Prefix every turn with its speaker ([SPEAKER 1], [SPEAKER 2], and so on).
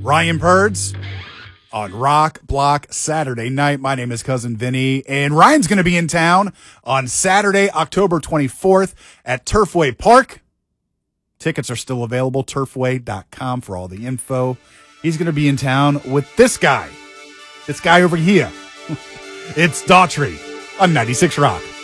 [SPEAKER 1] Ryan Purds on Rock Block Saturday night. My name is Cousin Vinny, and Ryan's going to be in town on Saturday, October 24th at Turfway Park. Tickets are still available, turfway.com for all the info. He's going to be in town with this guy over here. It's Daughtry on 96 Rock.